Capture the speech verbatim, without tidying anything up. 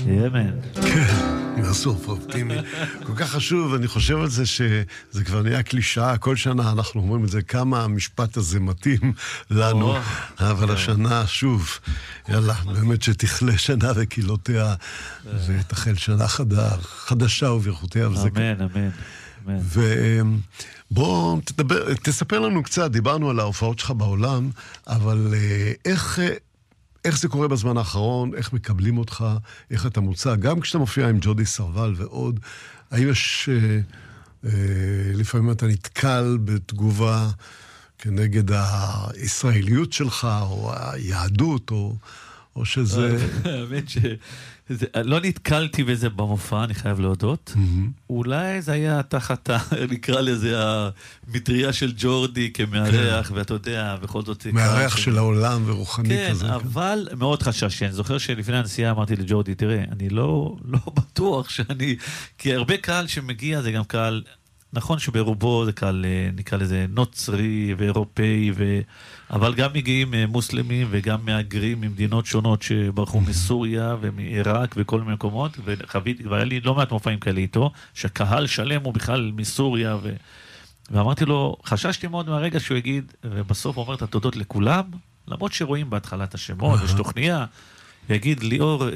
ימן. כן, עם הסוף האופטימי. כל כך חשוב, אני חושב על זה שזה כבר נהיה קלישאה, כל שנה אנחנו אומרים את זה, כמה המשפט הזה מתאים לנו, אבל השנה שוב, יאללה, באמת שתכלה שנה וקילותיה, ותחל שנה חדשה וברכותיה. אמן, אמן. ובוא תדבר, תספר לנו קצת, דיברנו על ההופעות שלך בעולם, אבל איך... איך זה קורה בזמן האחרון, איך מקבלים אותך, איך אתה מוצא, גם כשאתה מופיע עם ג'ודי סרבל ועוד, האם יש, אה, אה, לפעמים אתה נתקל בתגובה כנגד הישראליות שלך, או היהדות, או, או שזה... האמת ש... זה, לא נתקלתי בזה במופע, אני חייב להודות. Mm-hmm. אולי זה היה תחת, נקרא לזה, המטריה של ג'ורדי כמארח, כן. ואתה יודע, בכל זאת... מארח של העולם ורוחני כן, כזה. כן, אבל מאוד חשש. אני זוכר שלפני הנסיעה אמרתי לג'ורדי, תראה, אני לא, לא בטוח שאני... כי הרבה קהל שמגיע זה גם קהל... נכון שברובו זה קהל, נקרא לזה, נוצרי ואירופאי, ו... אבל גם מגיעים מוסלמים וגם מהגרים ממדינות שונות שברחו מסוריה ומעיראק וכל מיני מקומות, וחוויתי, והיה לי לא מעט מופעים כאלה איתו, שהקהל שלם הוא בכלל מסוריה, ו... ואמרתי לו, חששתי מאוד מהרגע שהוא יגיד, ובסוף הוא אומר את התודות לכולם, למרות שרואים בהתחלת השמות, יש תוכניה, ויגיד ליאור,